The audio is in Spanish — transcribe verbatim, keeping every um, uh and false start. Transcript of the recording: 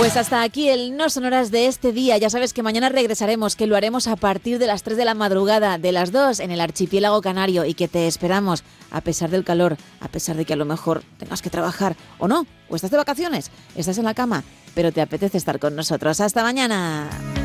Pues hasta aquí el No Sonoras de este día. Ya sabes que mañana regresaremos, que lo haremos a partir de las tres de la madrugada, de las dos en el archipiélago canario, y que te esperamos a pesar del calor, a pesar de que a lo mejor tengas que trabajar o no, o estás de vacaciones, estás en la cama, pero te apetece estar con nosotros. ¡Hasta mañana!